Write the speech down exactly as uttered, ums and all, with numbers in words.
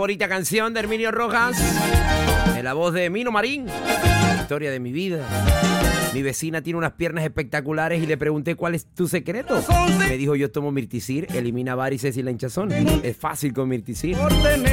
favorita canción de Herminio Rojas, en la voz de Mino Marín. Historia de mi vida. Mi vecina tiene unas piernas espectaculares y le pregunté cuál es tu secreto. Me dijo, yo tomo Mirticir, elimina varices y la hinchazón. Es fácil con Mirticir.